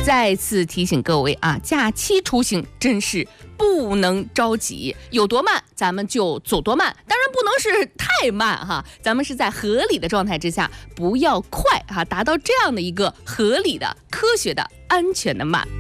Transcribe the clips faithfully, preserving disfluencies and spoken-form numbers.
再次提醒各位啊，假期出行真是不能着急，有多慢咱们就走多慢，当然不能是太慢哈，咱们是在合理的状态之下，不要快哈，达到这样的一个合理的、科学的、安全的慢。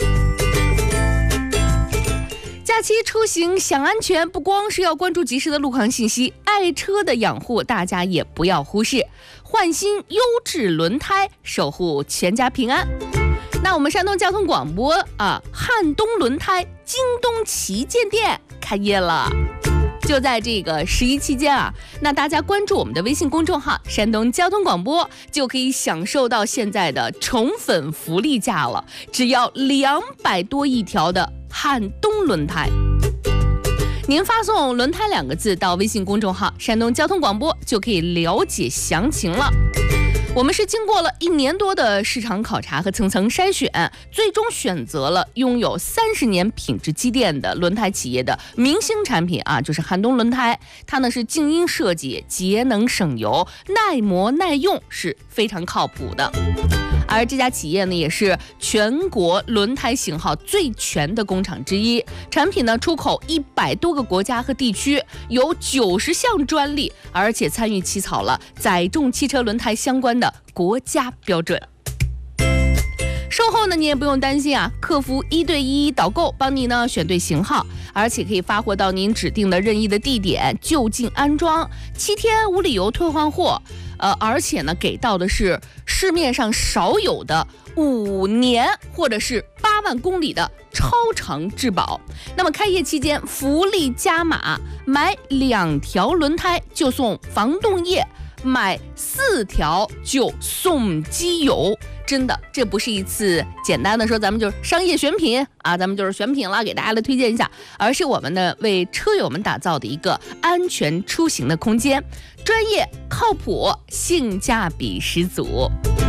假期出行想安全，不光是要关注及时的路况信息，爱车的养护大家也不要忽视，换新优质轮胎，守护全家平安。那我们山东交通广播啊，汉东轮胎京东旗舰店开业了。就在这个十一期间啊，那大家关注我们的微信公众号山东交通广播，就可以享受到现在的宠粉福利价了，只要两百多一条的汉东轮胎。您发送轮胎两个字到微信公众号山东交通广播，就可以了解详情了。我们是经过了一年多的市场考察和层层筛选，最终选择了拥有三十年品质积淀的轮胎企业的明星产品啊，就是汉东轮胎。它呢是静音设计，节能省油，耐磨耐用，是非常靠谱的。而这家企业呢，也是全国轮胎型号最全的工厂之一，产品呢出口一百多个国家和地区，有九十项专利，而且参与起草了载重汽车轮胎相关的国家标准。售后呢，你也不用担心啊，客服一对一导购，帮你呢选对型号，而且可以发货到您指定的任意的地点，就近安装，七天无理由退换货。呃，而且呢，给到的是市面上少有的五年或者是八万公里的超长质保。那么开业期间福利加码，买两条轮胎就送防冻液，买四条就送机油。真的，这不是一次简单的说咱们就是商业选品啊，咱们就是选品了，给大家来推荐一下，而是我们呢为车友们打造的一个安全出行的空间，专业、靠谱、性价比十足。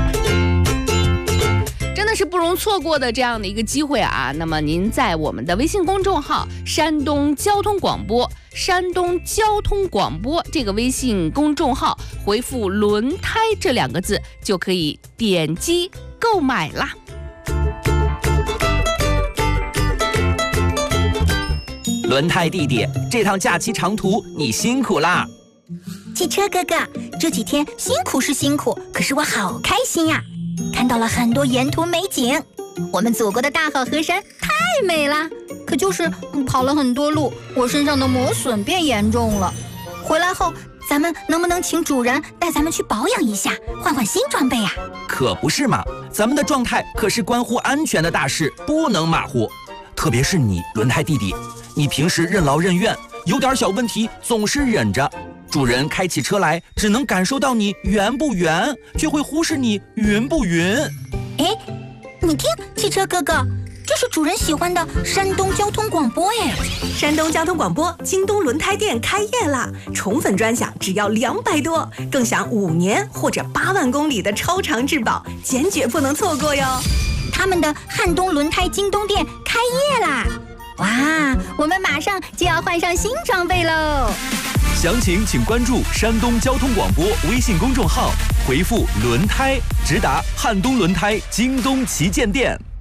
真的是不容错过的这样的一个机会啊！那么您在我们的微信公众号山东交通广播山东交通广播这个微信公众号回复轮胎这两个字，就可以点击购买啦。 轮胎弟弟，这趟假期长途你辛苦啦！ 汽车哥哥，这几天辛苦是辛苦，可是我好开心呀！看到了很多沿途美景，我们祖国的大好河山太美了。可就是跑了很多路，我身上的磨损变严重了。回来后，咱们能不能请主人带咱们去保养一下，换换新装备啊？ 可不是嘛，咱们的状态可是关乎安全的大事，不能马虎。特别是你，轮胎弟弟，你平时任劳任怨，有点小问题总是忍着。主人开起车来，只能感受到你圆不圆，却会忽视你匀不匀。 哎，你听，汽车哥哥，这是主人喜欢的山东交通广播哎！ 山东交通广播京东轮胎店开业啦，宠粉专享只要两百多，更享五年或者八万公里的超长质保，坚决不能错过哟！ 他们的汉东轮胎京东店开业啦！哇，我们马上就要换上新装备喽！ 详情请关注山东交通广播微信公众号，回复轮胎直达汉东轮胎京东旗舰店。